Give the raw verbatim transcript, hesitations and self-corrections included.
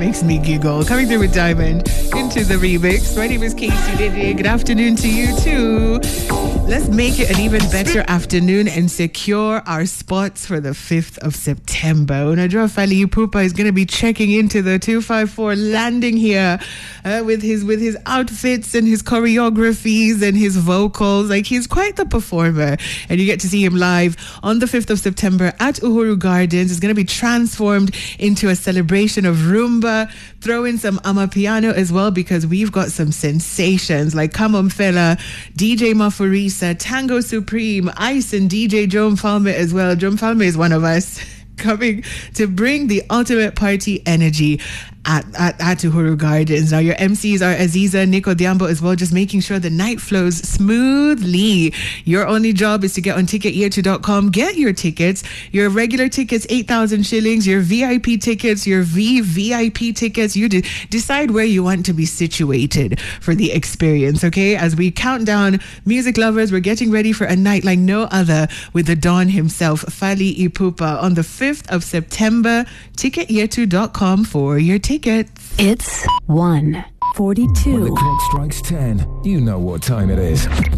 makes me giggle. Coming through with Diamond into the remix. My name is Casey Diddy. Good afternoon to you too. Let's make it an even better afternoon and secure our spots for the fifth of September. Unajua Fally Ipupa is going to be checking into the two five four landing here uh, with his with his outfits and his choreographies and his vocals. Like, he's quite the performer. And you get to see him live on the fifth of September at Uhuru Gardens. It's going to be transformed into a celebration of rumba. Throw in some amapiano as well, because we've got some sensations like Come Fella, D J Mafurisa, Tango Supreme, Ice, and D J Joan Falme as well. Joan Falme is one of us, coming to bring the ultimate party energy at, at, at Uhuru Gardens. Now, your M Cs are Aziza, Nico Diambo as well, just making sure the night flows smoothly. Your only job is to get on ticket year two dot com, get your tickets. Your regular tickets, eight thousand shillings. Your V I P tickets, your V V I P tickets. You de- decide where you want to be situated for the experience, okay? As we count down, music lovers, we're getting ready for a night like no other with the Don himself, Fally Ipupa, on the fifth of September. ticket year two dot com for your tickets. It's one forty-two. When the clock strikes ten, you know what time it is.